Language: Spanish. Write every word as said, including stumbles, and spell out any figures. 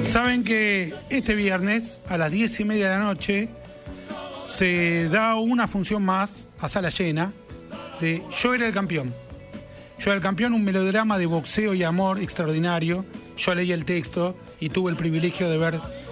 Saben que este viernes a las diez y media de la noche se da una función más a sala llena de Yo era el campeón. Yo era el campeón, un melodrama de boxeo y amor extraordinario. Yo leí el texto y tuve el privilegio de ver